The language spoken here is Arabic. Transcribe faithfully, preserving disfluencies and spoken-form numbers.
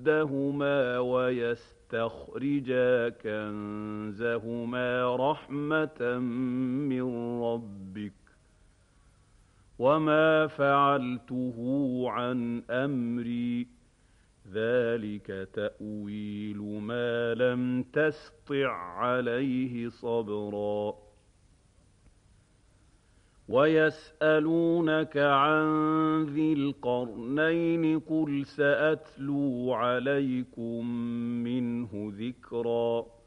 كَنزَهُمَا وَيَسْتَخْرِجَا كَنزَهُمَا رَحْمَةً مِّن رَّبِّكَ ۚ وَمَا فَعَلْتُهُ عَنْ أَمْرِي ۚ ذَٰلِكَ تَأْوِيلُ مَا لَمْ تَسْطِع عَّلَيْهِ صَبْرًا وَيَسْأَلُونَكَ عَن ذِي الْقَرْنَيْنِ ۖ قُلْ سَأَتْلُو عَلَيْكُم مِّنْهُ ذِكْرًا